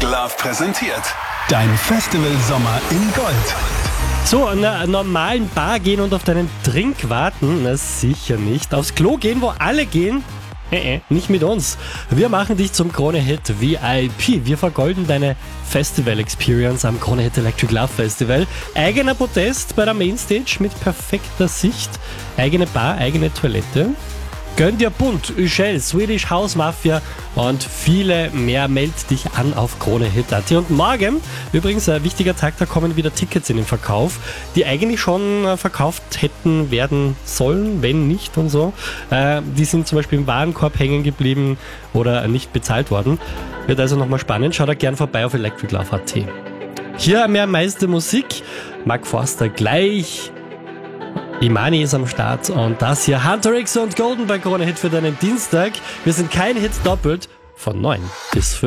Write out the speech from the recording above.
Love präsentiert. Dein Festival-Sommer in Gold. So, an einer normalen Bar gehen und auf deinen Drink warten? Na sicher nicht. Aufs Klo gehen, wo alle gehen? Nicht mit uns. Wir machen dich zum Krone-Hit VIP. Wir vergolden deine Festival-Experience am Krone-Hit Electric Love Festival. Eigener Protest bei der Mainstage mit perfekter Sicht. Eigene Bar, eigene Toilette. Gönn dir bunt, Üschel, Swedish House Mafia und viele mehr. Meld dich an auf KroneHit.at. Und morgen, übrigens ein wichtiger Tag, da kommen wieder Tickets in den Verkauf, die eigentlich schon verkauft hätten werden sollen, wenn nicht und so. Die sind zum Beispiel im Warenkorb hängen geblieben oder nicht bezahlt worden. Wird also nochmal spannend. Schau da gern vorbei auf electriclove.at. Hier mehr meiste Musik. Mark Forster gleich. Imani ist am Start und das hier Hunter X und Golden bei KroneHit für deinen Dienstag. Wir sind kein Hit doppelt von 9 bis 5.